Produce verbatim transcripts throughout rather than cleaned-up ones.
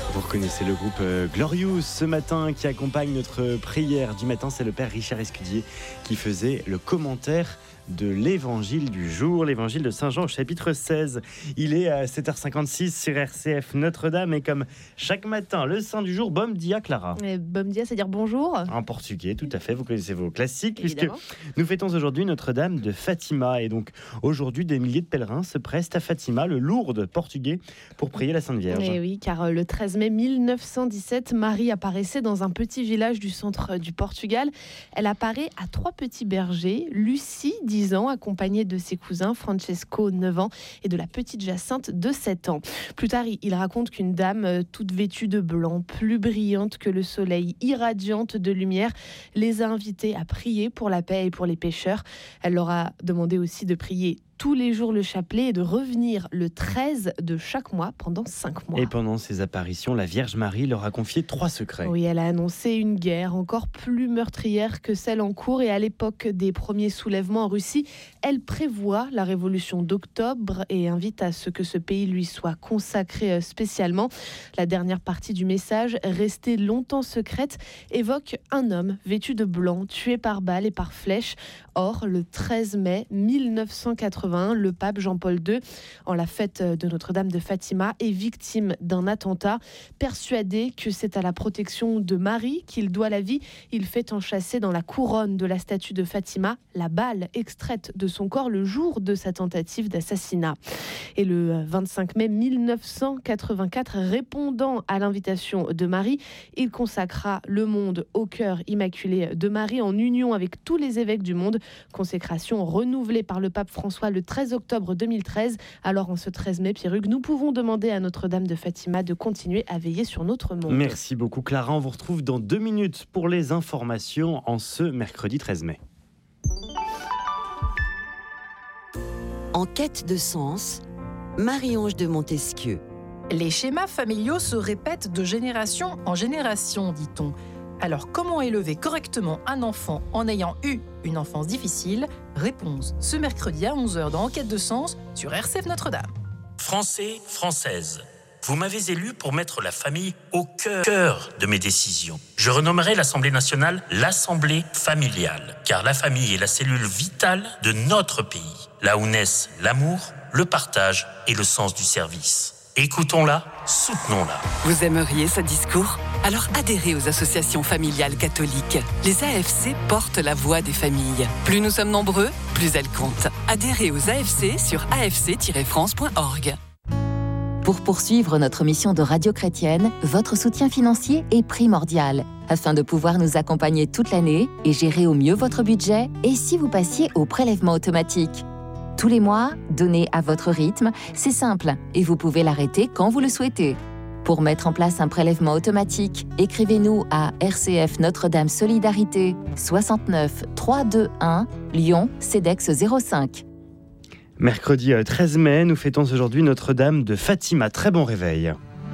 Vous reconnaissez le groupe euh, Glorious ce matin qui accompagne notre prière du matin. C'est le père Richard Escudier qui faisait le commentaire de l'évangile du jour, l'évangile de Saint Jean au chapitre seize. Il est à sept heures cinquante-six sur R C F Notre-Dame et comme chaque matin, le saint du jour, Bom dia Clara. Et Bom dia, c'est dire bonjour. En portugais, tout à fait, vous connaissez vos classiques. Évidemment. Puisque nous fêtons aujourd'hui Notre-Dame de Fatima. Et donc aujourd'hui, des milliers de pèlerins se pressent à Fatima, le Lourdes portugais, pour prier la Sainte Vierge. Et oui, car le treize mai mille neuf cent dix-sept, Marie apparaissait dans un petit village du centre du Portugal. Elle apparaît à trois petits bergers, Lucie, dix ans, accompagnée de ses cousins, Francesco, neuf ans, et de la petite Jacinthe, de sept ans. Plus tard, il raconte qu'une dame, toute vêtue de blanc, plus brillante que le soleil, irradiante de lumière, les a invités à prier pour la paix et pour les pécheurs. Elle leur a demandé aussi de prier tous les jours le chapelet et de revenir le treize de chaque mois pendant cinq mois. Et pendant ces apparitions, la Vierge Marie leur a confié trois secrets. Oui, elle a annoncé une guerre encore plus meurtrière que celle en cours, et à l'époque des premiers soulèvements en Russie, elle prévoit la révolution d'octobre et invite à ce que ce pays lui soit consacré spécialement. La dernière partie du message, restée longtemps secrète, évoque un homme vêtu de blanc, tué par balles et par flèches. Or, le treize mai mille neuf cent quatre-vingt-un, le pape Jean-Paul deux, en la fête de Notre-Dame de Fatima, est victime d'un attentat. Persuadé que c'est à la protection de Marie qu'il doit la vie, il fait enchâsser dans la couronne de la statue de Fatima la balle extraite de son corps le jour de sa tentative d'assassinat. Et le vingt-cinq mai mille neuf cent quatre-vingt-quatre, répondant à l'invitation de Marie, il consacra le monde au cœur immaculé de Marie en union avec tous les évêques du monde. Consécration renouvelée par le pape François le treize octobre deux mille treize. Alors en ce treize mai, Pierrugue, nous pouvons demander à Notre-Dame de Fatima de continuer à veiller sur notre monde. Merci beaucoup Clara, on vous retrouve dans deux minutes pour les informations en ce mercredi treize mai. En quête de sens, Marie-Ange de Montesquieu. Les schémas familiaux se répètent de génération en génération, dit-on. Alors, comment élever correctement un enfant en ayant eu une enfance difficile ? Réponse ce mercredi à onze heures dans Enquête de sens sur R C F Notre-Dame. Français, Françaises, vous m'avez élu pour mettre la famille au cœur de mes décisions. Je renommerai l'Assemblée nationale l'Assemblée familiale, car la famille est la cellule vitale de notre pays, là où naissent l'amour, le partage et le sens du service. Écoutons-la, soutenons-la. Vous aimeriez ce discours ? Alors adhérez aux associations familiales catholiques. Les A F C portent la voix des familles. Plus nous sommes nombreux, plus elles comptent. Adhérez aux A F C sur a f c tiret france point org. Pour poursuivre notre mission de radio chrétienne, votre soutien financier est primordial. Afin de pouvoir nous accompagner toute l'année et gérer au mieux votre budget, et si vous passiez au prélèvement automatique ? Tous les mois, donnez à votre rythme, c'est simple et vous pouvez l'arrêter quand vous le souhaitez. Pour mettre en place un prélèvement automatique, écrivez-nous à R C F Notre-Dame Solidarité soixante-neuf trois cent vingt-et-un Lyon Cedex zéro cinq. Mercredi treize mai, nous fêtons aujourd'hui Notre-Dame de Fatima. Très bon réveil.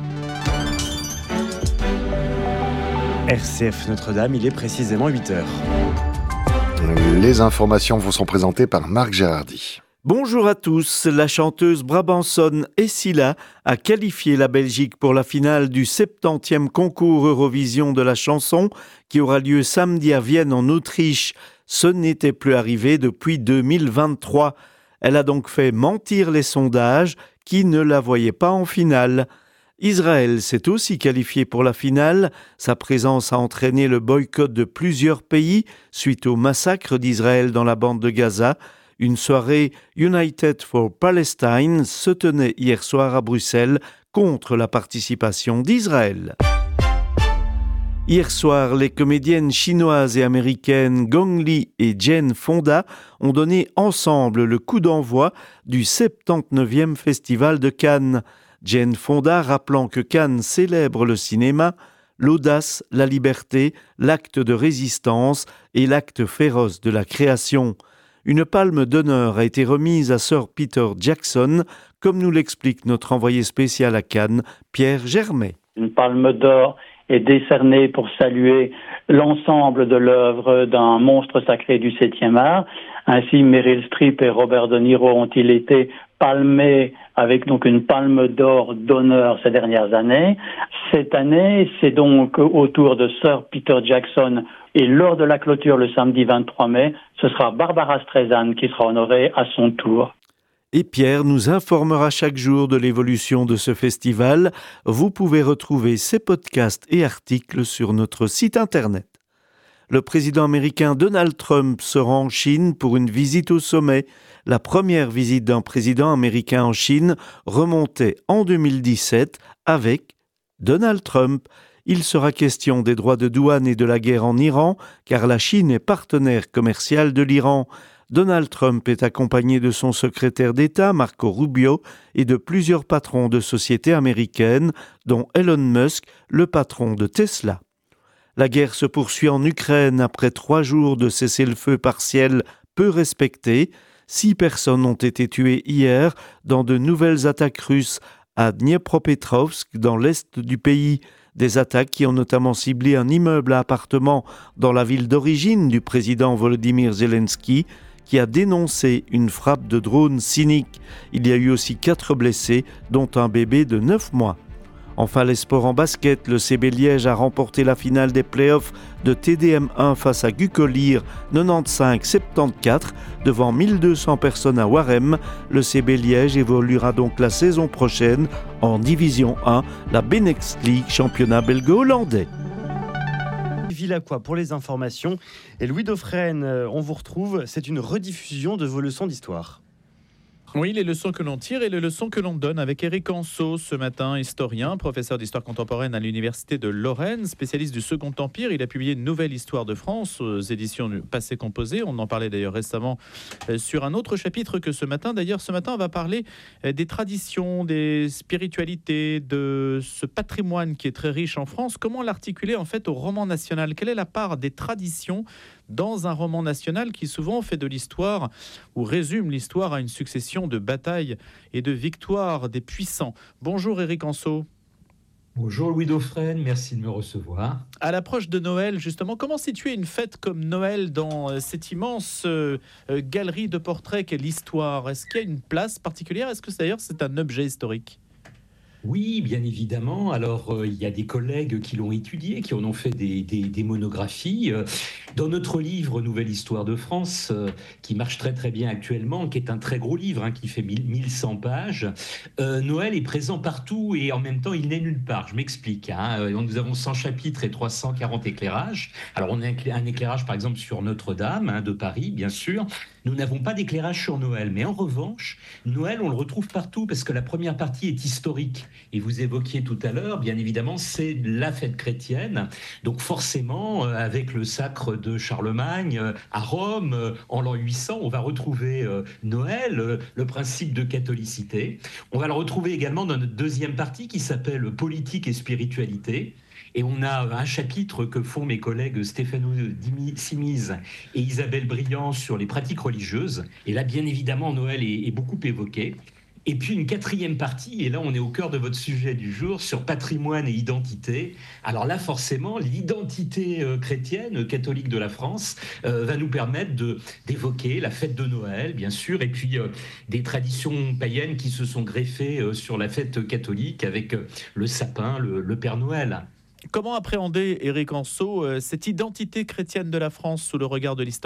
R C F Notre-Dame, il est précisément huit heures. Les informations vous sont présentées par Marc Gérardi. Bonjour à tous, la chanteuse brabançonne Essila a qualifié la Belgique pour la finale du septantième concours Eurovision de la chanson qui aura lieu samedi à Vienne en Autriche. Ce n'était plus arrivé depuis deux mille vingt-trois. Elle a donc fait mentir les sondages qui ne la voyaient pas en finale. Israël s'est aussi qualifié pour la finale. Sa présence a entraîné le boycott de plusieurs pays suite au massacre d'Israël dans la bande de Gaza. Une soirée United for Palestine se tenait hier soir à Bruxelles contre la participation d'Israël. Hier soir, les comédiennes chinoises et américaines Gong Li et Jane Fonda ont donné ensemble le coup d'envoi du soixante-dix-neuvième Festival de Cannes. Jane Fonda rappelant que Cannes célèbre le cinéma, l'audace, la liberté, l'acte de résistance et l'acte féroce de la création. Une palme d'honneur a été remise à Sir Peter Jackson, comme nous l'explique notre envoyé spécial à Cannes, Pierre Germet. Une palme d'or est décernée pour saluer l'ensemble de l'œuvre d'un monstre sacré du septième art. Ainsi, Meryl Streep et Robert De Niro ont-ils été palmé avec donc une palme d'or d'honneur ces dernières années. Cette année, c'est donc au tour de Sir Peter Jackson, et lors de la clôture le samedi vingt-trois mai, ce sera Barbara Streisand qui sera honorée à son tour. Et Pierre nous informera chaque jour de l'évolution de ce festival. Vous pouvez retrouver ces podcasts et articles sur notre site internet. Le président américain Donald Trump se rend en Chine pour une visite au sommet. La première visite d'un président américain en Chine remontait en deux mille dix-sept avec Donald Trump. Il sera question des droits de douane et de la guerre en Iran, car la Chine est partenaire commercial de l'Iran. Donald Trump est accompagné de son secrétaire d'État, Marco Rubio, et de plusieurs patrons de sociétés américaines, dont Elon Musk, le patron de Tesla. La guerre se poursuit en Ukraine après trois jours de cessez-le-feu partiel peu respecté. Six personnes ont été tuées hier dans de nouvelles attaques russes à Dniepropetrovsk, dans l'est du pays. Des attaques qui ont notamment ciblé un immeuble à appartements dans la ville d'origine du président Volodymyr Zelensky, qui a dénoncé une frappe de drone cynique. Il y a eu aussi quatre blessés, dont un bébé de neuf mois. Enfin, les sports en basket, le C B Liège a remporté la finale des playoffs de T D M un face à Gucolir quatre-vingt-quinze à soixante-quatorze devant mille deux cents personnes à Warem. Le C B Liège évoluera donc la saison prochaine en Division un, la Benex League, championnat belgo-hollandais. Villaqua pour les informations. Et Louis Dauphren, on vous retrouve. C'est une rediffusion de vos leçons d'histoire. Oui, les leçons que l'on tire et les leçons que l'on donne avec Éric Anceau ce matin, historien, professeur d'histoire contemporaine à l'université de Lorraine, spécialiste du Second Empire. Il a publié une nouvelle histoire de France aux éditions du Passé Composé. On en parlait d'ailleurs récemment sur un autre chapitre que ce matin. D'ailleurs, ce matin, on va parler des traditions, des spiritualités, de ce patrimoine qui est très riche en France. Comment l'articuler en fait au roman national? Quelle est la part des traditions dans un roman national qui souvent fait de l'histoire ou résume l'histoire à une succession de batailles et de victoires des puissants? Bonjour Éric Anceau. Bonjour Louis Dauphren, merci de me recevoir. À l'approche de Noël, justement, comment situer une fête comme Noël dans cette immense euh, galerie de portraits qu'est l'histoire? Est-ce qu'il y a une place particulière? Est-ce que d'ailleurs c'est un objet historique? Oui, bien évidemment. Alors, euh, il y a des collègues qui l'ont étudié, qui en ont fait des, des, des monographies. Dans notre livre Nouvelle Histoire de France, euh, qui marche très très bien actuellement, qui est un très gros livre, hein, qui fait mille cent pages, euh, Noël est présent partout et en même temps, il n'est nulle part. Je m'explique. Hein. Nous avons cent chapitres et trois cent quarante éclairages. Alors, on a un éclairage, par exemple, sur Notre-Dame, hein, de Paris, bien sûr. Nous n'avons pas d'éclairage sur Noël. Mais en revanche, Noël, on le retrouve partout parce que la première partie est historique. Et vous évoquiez tout à l'heure, bien évidemment, c'est la fête chrétienne. Donc forcément, avec le sacre de Charlemagne à Rome, en l'an huit cents, on va retrouver Noël, le principe de catholicité. On va le retrouver également dans notre deuxième partie qui s'appelle Politique et spiritualité. Et on a un chapitre que font mes collègues Stéphano Simiz et Isabelle Briand sur les pratiques religieuses. Et là, bien évidemment, Noël est, est beaucoup évoqué. Et puis une quatrième partie, et là on est au cœur de votre sujet du jour, sur patrimoine et identité. Alors là, forcément, l'identité euh, chrétienne, euh, catholique de la France, euh, va nous permettre de, d'évoquer la fête de Noël, bien sûr, et puis euh, des traditions païennes qui se sont greffées euh, sur la fête catholique avec euh, le sapin, le, le Père Noël. Comment appréhender, Éric Anceau, euh, cette identité chrétienne de la France sous le regard de l'historien ?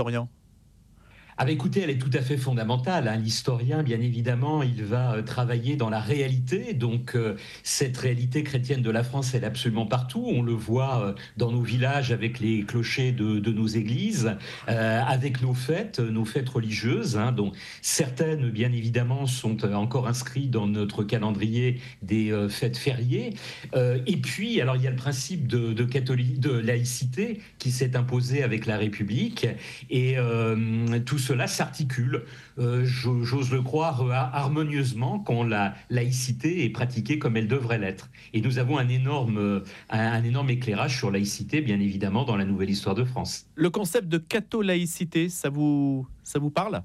Ah bah écoutez, elle est tout à fait fondamentale. Hein. L'historien, bien évidemment, il va euh, travailler dans la réalité. Donc, euh, cette réalité chrétienne de la France, elle est absolument partout. On le voit euh, dans nos villages avec les clochers de, de nos églises, euh, avec nos fêtes, nos fêtes religieuses, hein, dont certaines, bien évidemment, sont euh, encore inscrites dans notre calendrier des euh, fêtes fériées. Euh, et puis, alors, il y a le principe de, de, catholique, de laïcité qui s'est imposé avec la République. Et euh, tout cela s'articule, euh, j'ose le croire, euh, harmonieusement quand la laïcité est pratiquée comme elle devrait l'être. Et nous avons un énorme, euh, un énorme éclairage sur laïcité, bien évidemment, dans la Nouvelle Histoire de France. Le concept de catho-laïcité, ça vous, ça vous parle ?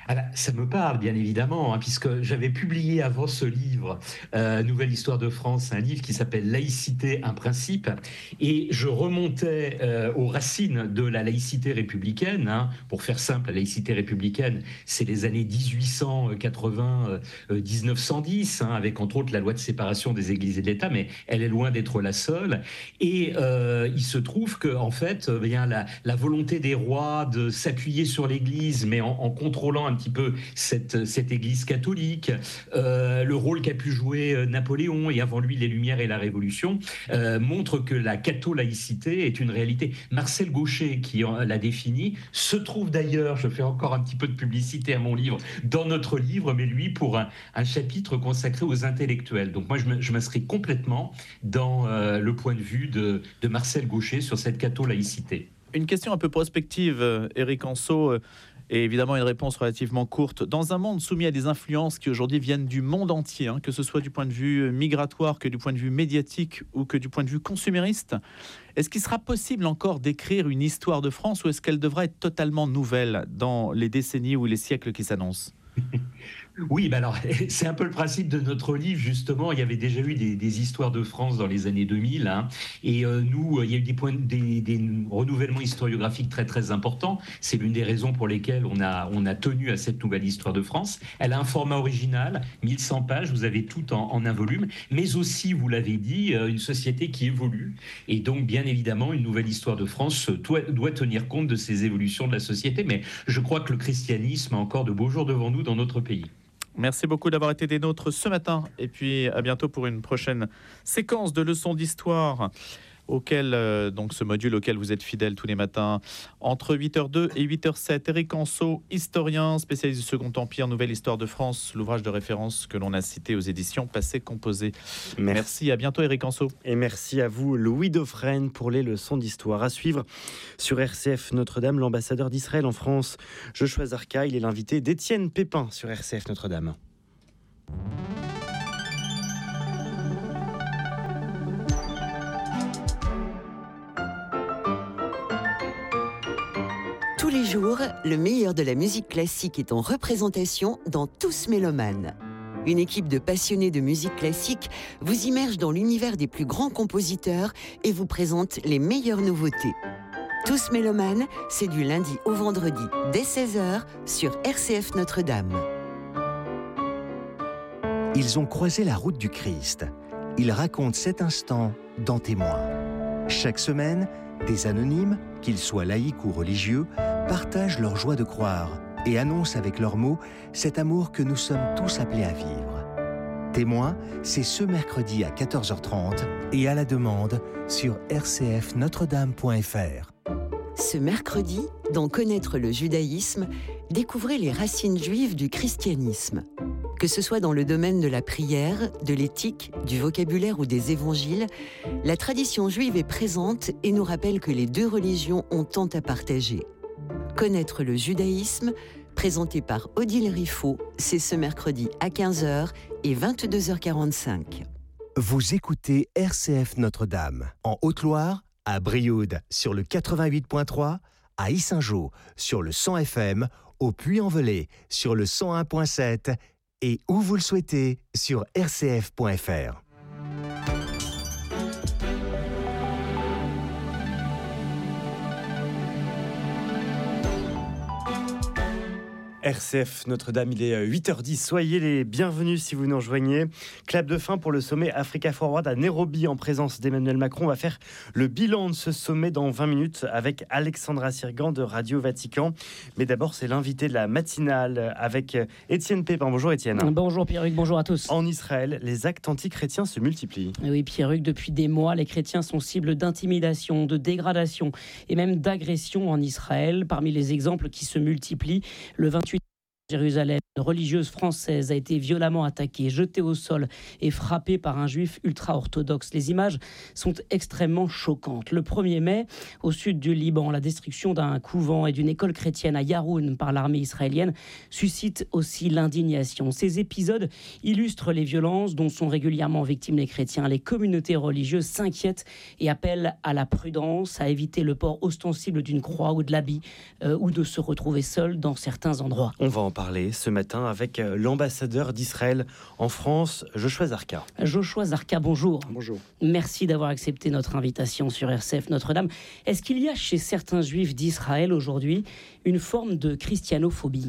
Ah bah, ça me parle, bien évidemment, hein, puisque j'avais publié avant ce livre, euh, Nouvelle Histoire de France, un livre qui s'appelle Laïcité, un principe, et je remontais euh, aux racines de la laïcité républicaine. Hein. Pour faire simple, la laïcité républicaine, c'est les années dix-huit cent quatre-vingts à dix-neuf cent dix, hein, avec entre autres la loi de séparation des églises et de l'État, mais elle est loin d'être la seule. Et euh, il se trouve que, en fait, eh bien, la, la volonté des rois de s'appuyer sur l'Église, mais en, en contrôlant un petit peu cette, cette Église catholique, euh, le rôle qu'a pu jouer Napoléon et avant lui les Lumières et la Révolution, euh, montre que la catho-laïcité est une réalité. Marcel Gauchet, qui l'a définie, se trouve d'ailleurs, je fais encore un petit peu de publicité à mon livre, dans notre livre, mais lui pour un, un chapitre consacré aux intellectuels. Donc moi, je m'inscris complètement dans euh, le point de vue de, de Marcel Gauchet sur cette catho-laïcité. Une question un peu prospective, Éric Anseau, et évidemment une réponse relativement courte. Dans un monde soumis à des influences qui aujourd'hui viennent du monde entier, hein, que ce soit du point de vue migratoire, que du point de vue médiatique ou que du point de vue consumériste, est-ce qu'il sera possible encore d'écrire une histoire de France ou est-ce qu'elle devra être totalement nouvelle dans les décennies ou les siècles qui s'annoncent ? Oui, bah alors c'est un peu le principe de notre livre, justement. Il y avait déjà eu des, des histoires de France dans les années deux mille, hein, et euh, nous, il y a eu des, points, des, des renouvellements historiographiques très très importants. C'est l'une des raisons pour lesquelles on a, on a tenu à cette nouvelle histoire de France. Elle a un format original, mille cent pages, vous avez tout en, en un volume, mais aussi, vous l'avez dit, une société qui évolue, et donc bien évidemment, une nouvelle histoire de France doit, doit tenir compte de ces évolutions de la société, mais je crois que le christianisme a encore de beaux jours devant nous dans notre pays. Merci beaucoup d'avoir été des nôtres ce matin et puis à bientôt pour une prochaine séquence de leçons d'histoire auquel, euh, donc ce module auquel vous êtes fidèles tous les matins entre huit heures deux et huit heures sept. Éric Anseau, historien, spécialiste du Second Empire, Nouvelle Histoire de France, l'ouvrage de référence que l'on a cité aux éditions Passé Composé. Merci. Merci, à bientôt Éric Anseau. Et merci à vous Louis Dauphren pour les leçons d'histoire. À suivre sur R C F Notre-Dame, l'ambassadeur d'Israël en France, Joshua Zarka, il est l'invité d'Étienne Pépin sur R C F Notre-Dame. Tous les jours, le meilleur de la musique classique est en représentation dans Tous Mélomanes. Une équipe de passionnés de musique classique vous immerge dans l'univers des plus grands compositeurs et vous présente les meilleures nouveautés. Tous Mélomanes, c'est du lundi au vendredi dès seize heures sur R C F Notre-Dame. Ils ont croisé la route du Christ. Ils racontent cet instant dans Témoins. Chaque semaine, des anonymes, qu'ils soient laïcs ou religieux, partagent leur joie de croire et annoncent avec leurs mots cet amour que nous sommes tous appelés à vivre. Témoins, c'est ce mercredi à quatorze heures trente et à la demande sur r c f notre dame point f r. Ce mercredi, dans Connaître le judaïsme, découvrez les racines juives du christianisme. Que ce soit dans le domaine de la prière, de l'éthique, du vocabulaire ou des évangiles, la tradition juive est présente et nous rappelle que les deux religions ont tant à partager. Connaître le judaïsme, présenté par Odile Riffaut, c'est ce mercredi à quinze heures et vingt-deux heures quarante-cinq. Vous écoutez R C F Notre-Dame, en Haute-Loire, à Brioude sur le quatre-vingt-huit point trois, à Yssingeaux sur le cent F M, au Puy-en-Velay sur le cent un point sept et où vous le souhaitez sur r c f point f r. R C F Notre-Dame, il est huit heures dix. Soyez les bienvenus si vous nous rejoignez. Clap de fin pour le sommet Africa Forward à Nairobi en présence d'Emmanuel Macron. On va faire le bilan de ce sommet dans vingt minutes avec Alexandra Sirgan de Radio Vatican. Mais d'abord, c'est l'invité de la matinale avec Étienne Pépin. Bonjour Étienne. Bonjour Pierre-Hugues, bonjour à tous. En Israël, les actes anti-chrétiens se multiplient. Oui Pierre-Hugues, depuis des mois, les chrétiens sont cibles d'intimidation, de dégradation et même d'agression en Israël. Parmi les exemples qui se multiplient, le vingt-huit Jérusalem, une religieuse française a été violemment attaquée, jetée au sol et frappée par un juif ultra-orthodoxe. Les images sont extrêmement choquantes. Le premier mai, au sud du Liban, la destruction d'un couvent et d'une école chrétienne à Yaroun par l'armée israélienne suscite aussi l'indignation. Ces épisodes illustrent les violences dont sont régulièrement victimes les chrétiens. Les communautés religieuses s'inquiètent et appellent à la prudence, à éviter le port ostensible d'une croix ou de l'habit euh, ou de se retrouver seul dans certains endroits. On va en parler ce matin avec l'ambassadeur d'Israël en France, Joshua Zarka. Joshua Zarka, bonjour. Bonjour. Merci d'avoir accepté notre invitation sur R C F Notre-Dame. Est-ce qu'il y a chez certains juifs d'Israël aujourd'hui une forme de christianophobie ?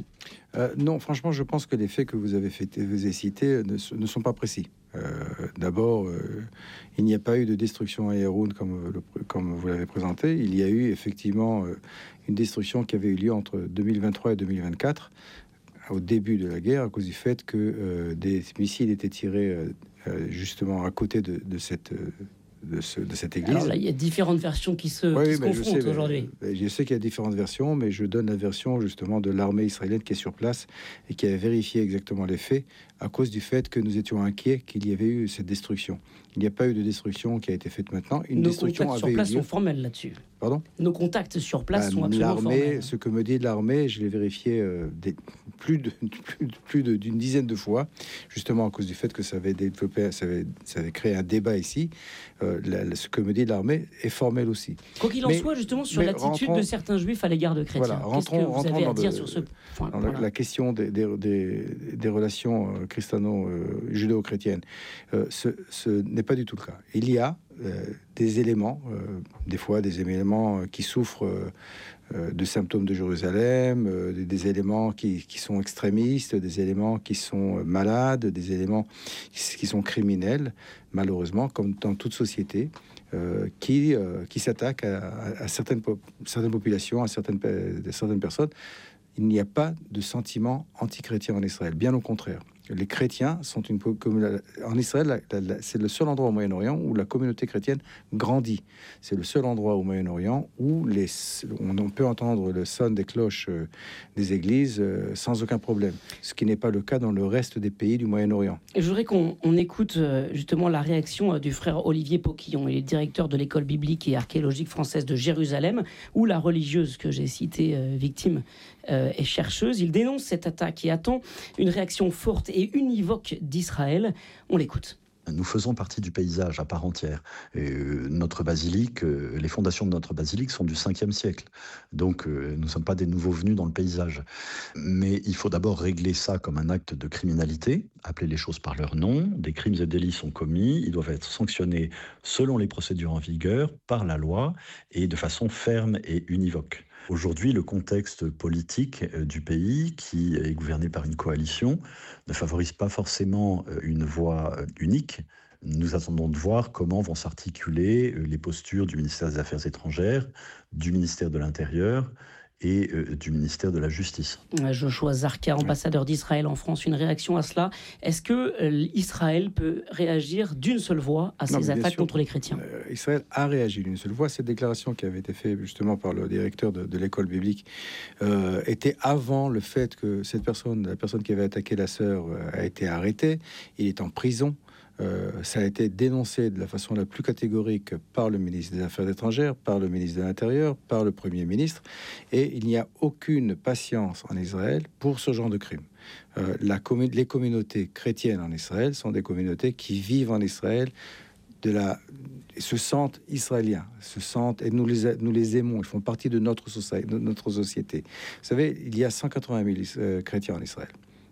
euh, Non, franchement, je pense que les faits que vous avez, fait, vous avez cités ne, ne sont pas précis. Euh, D'abord, euh, il n'y a pas eu de destruction à Yaroun comme, le, comme vous l'avez présenté. Il y a eu effectivement euh, une destruction qui avait eu lieu entre deux mille vingt-trois et deux mille vingt-quatre, au début de la guerre, à cause du fait que euh, des missiles étaient tirés euh, justement à côté de, de cette... Euh, De, ce, de cette église. Alors là, il y a différentes versions qui se, oui, qui se confrontent aujourd'hui. Je sais qu'il y a différentes versions, mais je donne la version justement de l'armée israélienne qui est sur place et qui a vérifié exactement les faits à cause du fait que nous étions inquiets qu'il y avait eu cette destruction. Il n'y a pas eu de destruction qui a été faite maintenant. Une Nos destruction contacts sur avait place eu lieu. sont formels là-dessus. Pardon ? Nos contacts sur place bah, sont absolument l'armée, formels. Ce que me dit l'armée, je l'ai vérifié euh, des, plus de plus, plus de, d'une dizaine de fois, justement à cause du fait que ça avait développé, ça avait, ça avait créé un débat ici. Euh, la, ce que me dit l'armée est formel aussi. Quoi qu'il en mais, soit, justement, sur l'attitude rentrons, de certains juifs à l'égard de chrétiens. Voilà, rentrons, Qu'est-ce que vous avez à dire le, sur ce point ? Dans voilà. la, la question des, des, des, des relations euh, christiano-judéo-chrétiennes, euh, ce, ce n'est pas du tout le cas. Il y a euh, des éléments, euh, des fois des éléments qui souffrent euh, de symptômes de Jérusalem, euh, des, des éléments qui, qui sont extrémistes, des éléments qui sont malades, des éléments qui, qui sont criminels, malheureusement, comme dans toute société, euh, qui, euh, qui s'attaquent à, à, à certaines, po certaines populations, à certaines, à certaines personnes. Il n'y a pas de sentiment anti-chrétien en Israël, bien au contraire. Les chrétiens sont une communauté. En Israël, c'est le seul endroit au Moyen-Orient où la communauté chrétienne grandit. C'est le seul endroit au Moyen-Orient où les, on peut entendre le son des cloches euh, des églises euh, sans aucun problème, ce qui n'est pas le cas dans le reste des pays du Moyen-Orient. Et je voudrais qu'on on écoute euh, justement la réaction euh, du frère Olivier Poquillon, il est directeur de l'école biblique et archéologique française de Jérusalem, où la religieuse que j'ai citée, euh, victime, euh, est chercheuse. Il dénonce cette attaque et attend une réaction forte et univoque d'Israël. On l'écoute. Nous faisons partie du paysage à part entière. Et euh, notre basilique, euh, les fondations de notre basilique sont du cinquième siècle. Donc euh, nous ne sommes pas des nouveaux venus dans le paysage. Mais il faut d'abord régler ça comme un acte de criminalité, appeler les choses par leur nom. Des crimes et délits sont commis, ils doivent être sanctionnés selon les procédures en vigueur, par la loi, et de façon ferme et univoque. Aujourd'hui, le contexte politique du pays, qui est gouverné par une coalition, ne favorise pas forcément une voie unique. Nous attendons de voir comment vont s'articuler les postures du ministère des Affaires étrangères, du ministère de l'Intérieur et euh, du ministère de la Justice. Joshua Zarka, ambassadeur d'Israël en France, une réaction à cela. Est-ce que euh, Israël peut réagir d'une seule voix à ces non, attaques sûr, contre les chrétiens ? euh, Israël a réagi d'une seule voix. Cette déclaration qui avait été faite justement par le directeur de, de l'école biblique euh, était avant le fait que cette personne, la personne qui avait attaqué la sœur, euh, a été arrêtée. Il est en prison. Euh, ça a été dénoncé de la façon la plus catégorique par le ministre des Affaires étrangères, par le ministre de l'Intérieur, par le Premier ministre, et il n'y a aucune patience en Israël pour ce genre de crime. Euh, la commun- les communautés chrétiennes en Israël sont des communautés qui vivent en Israël, de la, se sentent israéliens, se sentent, et nous les, nous les aimons, ils font partie de notre, soci- de notre société. Vous savez, il y a cent quatre-vingt mille euh, chrétiens en Israël.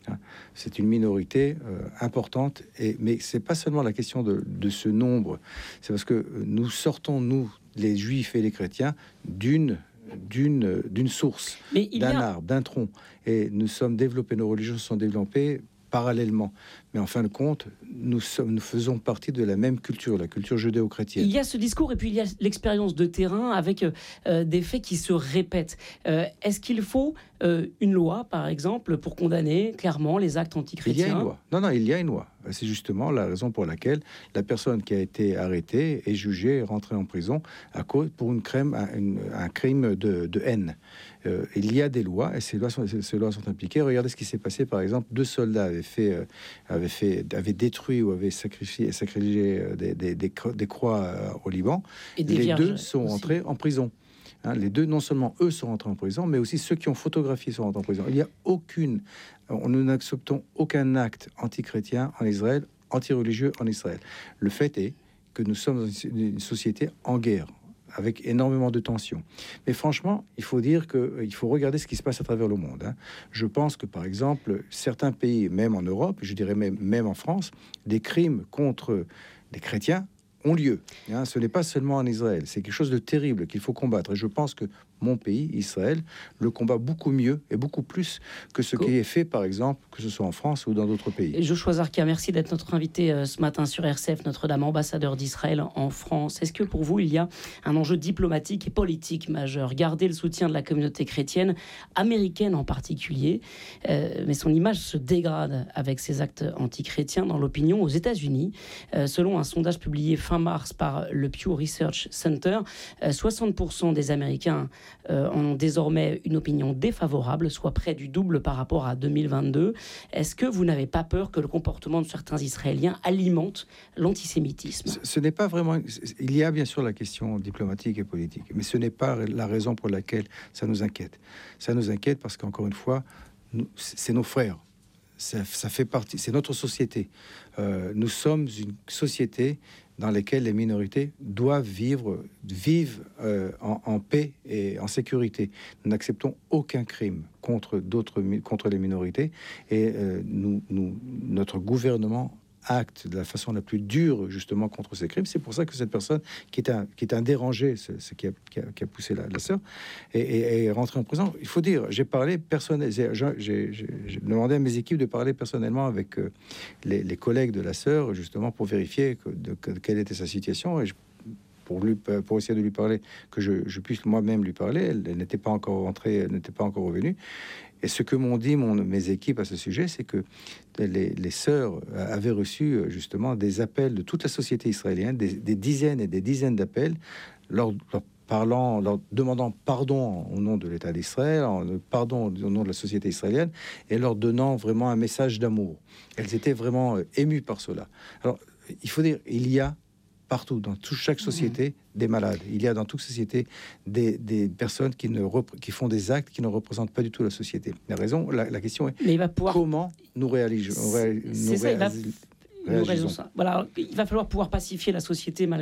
C'est une minorité euh, importante, et, mais c'est pas seulement la question de, de ce nombre, c'est parce que nous sortons, nous, les juifs et les chrétiens, d'une d'une d'une source, d'un a... arbre, d'un tronc, et nous sommes développés, nos religions se sont développées parallèlement. Mais en fin de compte, nous, sommes, nous faisons partie de la même culture, la culture judéo-chrétienne. Il y a ce discours et puis il y a l'expérience de terrain avec euh, des faits qui se répètent. Euh, est-ce qu'il faut euh, une loi, par exemple, pour condamner clairement les actes antichrétiens ? Il y a une loi. Non, non, il y a une loi. C'est justement la raison pour laquelle la personne qui a été arrêtée est jugée et rentrée en prison à cause pour une crime, un, un crime de, de haine. Euh, il y a des lois et ces lois sont, ces lois sont appliquées. Regardez ce qui s'est passé, par exemple, deux soldats avaient fait, euh, avaient fait, avaient détruit ou avaient sacrifié, sacrifié des, des, des, des croix euh, au Liban. Et des les deux sont aussi. entrés en prison. Hein, les deux, non seulement eux sont rentrés en prison, mais aussi ceux qui ont photographié sont rentrés en prison. Il n'y a aucune, nous n'acceptons aucun acte anti-chrétien en Israël, anti-religieux en Israël. Le fait est que nous sommes dans une société en guerre. avec énormément de tensions. Mais franchement, il faut dire qu'il faut regarder ce qui se passe à travers le monde. Hein. Je pense que, par exemple, certains pays, même en Europe, je dirais même, même en France, des crimes contre des chrétiens ont lieu. Hein. Ce n'est pas seulement en Israël. C'est quelque chose de terrible qu'il faut combattre. Et je pense que mon pays, Israël, le combat beaucoup mieux et beaucoup plus que ce qui est fait, par exemple, que ce soit en France ou dans d'autres pays. Et Joshua Zarka, merci d'être notre invité euh, ce matin sur R C F, Notre-Dame, ambassadeur d'Israël en France. Est-ce que pour vous, il y a un enjeu diplomatique et politique majeur? Garder le soutien de la communauté chrétienne, américaine en particulier, euh, mais son image se dégrade avec ces actes antichrétiens dans l'opinion aux États-Unis. Euh, selon un sondage publié fin mars par le Pew Research Center, euh, soixante pour cent des Américains Euh, en ont désormais une opinion défavorable, soit près du double par rapport à deux mille vingt-deux. Est-ce que vous n'avez pas peur que le comportement de certains Israéliens alimente l'antisémitisme? Ce, ce n'est pas vraiment... Il y a bien sûr la question diplomatique et politique, mais ce n'est pas la raison pour laquelle ça nous inquiète. Ça nous inquiète parce qu'encore une fois, nous, c'est nos frères. Ça, ça fait partie... C'est notre société. Euh, nous sommes une société dans lesquelles les minorités doivent vivre, vivent euh, en, en paix et en sécurité. Nous n'acceptons aucun crime contre d'autres, contre les minorités, et euh, nous, nous, notre gouvernement acte de la façon la plus dure justement contre ces crimes. C'est pour ça que cette personne qui est un, qui est un dérangé, ce, ce qui, a, qui, a, qui a poussé la, la sœur, est, est, est rentré en prison. Il faut dire, j'ai parlé personnellement, j'ai, j'ai, j'ai demandé à mes équipes de parler personnellement avec euh, les, les collègues de la sœur, justement pour vérifier que, de, que, quelle était sa situation, et je, pour lui, pour essayer de lui parler, que je, je puisse moi-même lui parler. Elle, elle n'était pas encore rentrée, elle n'était pas encore revenue. Et ce que m'ont dit mon, mes équipes à ce sujet, c'est que les, les sœurs avaient reçu justement des appels de toute la société israélienne, des, des dizaines et des dizaines d'appels, leur, leur parlant, leur demandant pardon au nom de l'État d'Israël, pardon au nom de la société israélienne, et leur donnant vraiment un message d'amour. Elles étaient vraiment émues par cela. Alors, il faut dire, il y a partout, dans tout, chaque société, mmh. des malades. Il y a dans toute société des, des personnes qui, ne repr- qui font des actes qui ne représentent pas du tout la société. La raison, la, la question est Mais il va pouvoir... comment nous réalisons. C'est, c'est ça, il va... Nous réalisons ça. Voilà, il va falloir pouvoir pacifier la société malgré